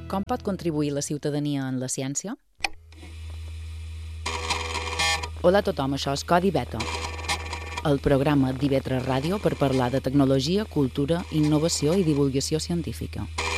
Com pot contribuir la ciutadania en la ciència? Hola a tothom, això és Codi Beta, el programa d'IV3 Ràdio per parlar de tecnologia, cultura, innovació i divulgació científica.